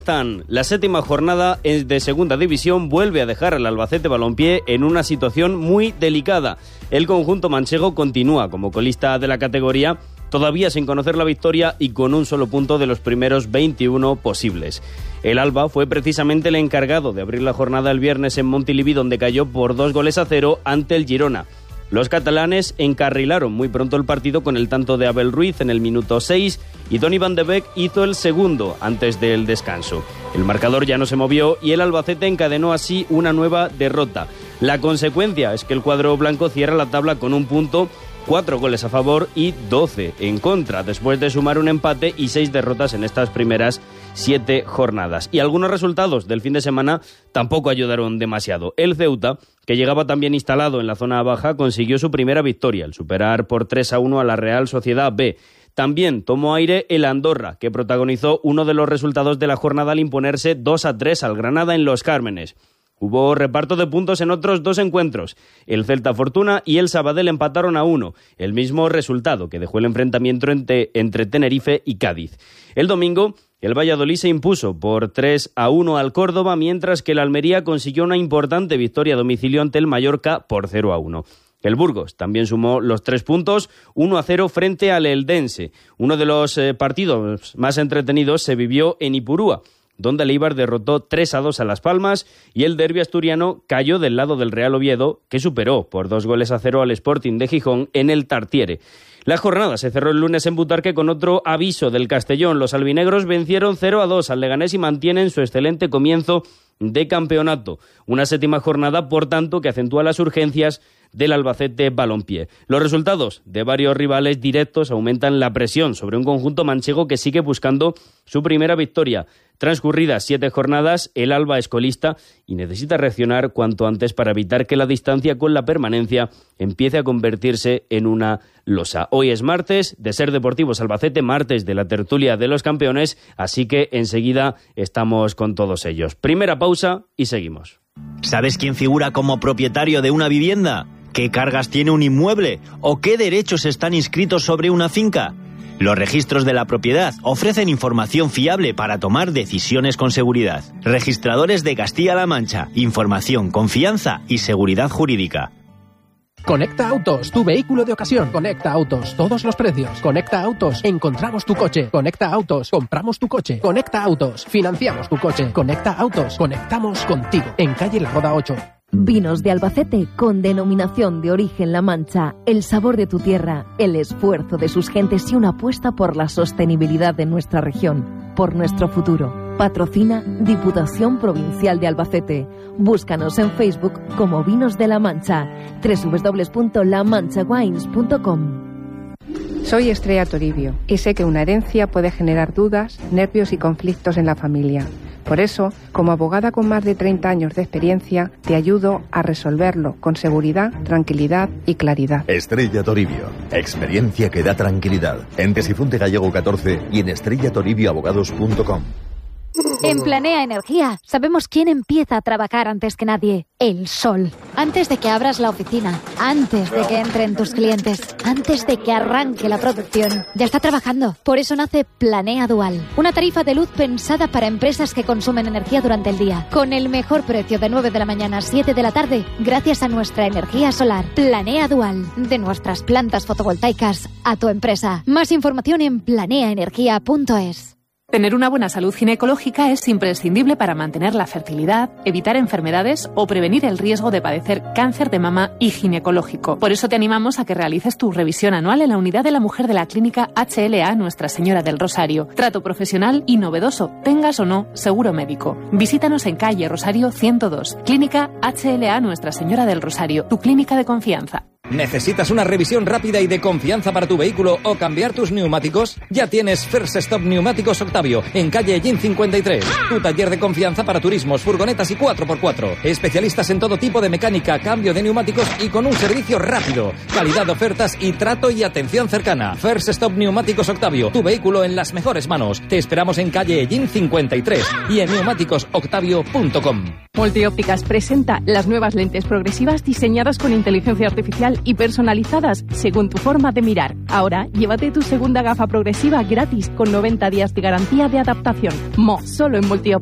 La séptima jornada de segunda división vuelve a dejar al Albacete Balompié en una situación muy delicada. El conjunto manchego continúa como colista de la categoría, todavía sin conocer la victoria y con un solo punto de los primeros 21 posibles. El Alba fue precisamente el encargado de abrir la jornada el viernes en Montilivi, donde cayó por 2-0 ante el Girona. Los catalanes encarrilaron muy pronto el partido con el tanto de Abel Ruiz en el minuto 6 y Donny van de Beek hizo el segundo antes del descanso. El marcador ya no se movió y el Albacete encadenó así una nueva derrota. La consecuencia es que el cuadro blanco cierra la tabla con un punto, 4 goles a favor y 12 en contra, después de sumar un empate y 6 derrotas en estas primeras 7 jornadas. Y algunos resultados del fin de semana tampoco ayudaron demasiado. El Ceuta, que llegaba también instalado en la zona baja, consiguió su primera victoria, al superar por 3-1 a la Real Sociedad B. También tomó aire el Andorra, que protagonizó uno de los resultados de la jornada al imponerse 2-3 al Granada en Los Cármenes. Hubo reparto de puntos en otros 2 encuentros. El Celta Fortuna y el Sabadell empataron a 1, el mismo resultado que dejó el enfrentamiento entre Tenerife y Cádiz. El domingo, el Valladolid se impuso por 3-1 al Córdoba, mientras que el Almería consiguió una importante victoria a domicilio ante el Mallorca por 0-1. El Burgos también sumó los 3 puntos, 1-0 frente al Eldense. Uno de los partidos más entretenidos se vivió en Ipurúa, donde el Eibar derrotó 3-2 a Las Palmas y el derbi asturiano cayó del lado del Real Oviedo, que superó por 2-0 al Sporting de Gijón en el Tartiere. La jornada se cerró el lunes en Butarque con otro aviso del Castellón. Los albinegros vencieron 0-2 al Leganés y mantienen su excelente comienzo de campeonato. Una séptima jornada, por tanto, que acentúa las urgencias del Albacete Balompié. Los resultados de varios rivales directos aumentan la presión sobre un conjunto manchego que sigue buscando su primera victoria. Transcurridas 7 jornadas, el Alba es colista y necesita reaccionar cuanto antes para evitar que la distancia con la permanencia empiece a convertirse en una losa. Hoy es martes de Ser Deportivos Albacete, martes de la tertulia de los campeones, así que enseguida estamos con todos ellos. Primera pausa y seguimos. ¿Sabes quién figura como propietario de una vivienda? ¿Qué cargas tiene un inmueble? ¿O qué derechos están inscritos sobre una finca? Los registros de la propiedad ofrecen información fiable para tomar decisiones con seguridad. Registradores de Castilla-La Mancha. Información, confianza y seguridad jurídica. Conecta Autos, tu vehículo de ocasión. Conecta Autos, todos los precios. Conecta Autos, encontramos tu coche. Conecta Autos, compramos tu coche. Conecta Autos, financiamos tu coche. Conecta Autos, conectamos contigo. En calle La Roda 8. Vinos de Albacete con denominación de origen La Mancha, el sabor de tu tierra, el esfuerzo de sus gentes y una apuesta por la sostenibilidad de nuestra región, por nuestro futuro. Patrocina Diputación Provincial de Albacete. Búscanos en Facebook como Vinos de La Mancha, www.lamanchawines.com. Soy Estrella Toribio y sé que una herencia puede generar dudas, nervios y conflictos en la familia. Por eso, como abogada con más de 30 años de experiencia, te ayudo a resolverlo con seguridad, tranquilidad y claridad. Estrella Toribio. Experiencia que da tranquilidad. En Tesifunte Gallego 14 y en estrellatoribioabogados.com. En Planea Energía sabemos quién empieza a trabajar antes que nadie. El sol. Antes de que abras la oficina, antes de que entren tus clientes, antes de que arranque la producción, ya está trabajando. Por eso nace Planea Dual, una tarifa de luz pensada para empresas que consumen energía durante el día, con el mejor precio de 9 de la mañana a 7 de la tarde, gracias a nuestra energía solar. Planea Dual, de nuestras plantas fotovoltaicas a tu empresa. Más información en planeaenergia.es. Tener una buena salud ginecológica es imprescindible para mantener la fertilidad, evitar enfermedades o prevenir el riesgo de padecer cáncer de mama y ginecológico. Por eso te animamos a que realices tu revisión anual en la unidad de la mujer de la clínica HLA Nuestra Señora del Rosario. Trato profesional y novedoso, tengas o no seguro médico. Visítanos en calle Rosario 102, clínica HLA Nuestra Señora del Rosario, tu clínica de confianza. ¿Necesitas una revisión rápida y de confianza para tu vehículo o cambiar tus neumáticos? Ya tienes First Stop Neumáticos Octavio, en calle Gin 53. Tu taller de confianza para turismos, furgonetas y 4x4. Especialistas en todo tipo de mecánica, cambio de neumáticos y con un servicio rápido. Calidad de ofertas y trato y atención cercana. First Stop Neumáticos Octavio, tu vehículo en las mejores manos. Te esperamos en calle Gin 53 y en neumáticosoctavio.com. Multiópticas presenta las nuevas lentes progresivas diseñadas con inteligencia artificial y personalizadas según tu forma de mirar. Ahora, llévate tu segunda gafa progresiva gratis con 90 días de garantía de adaptación. Mo, solo en Multiópticas.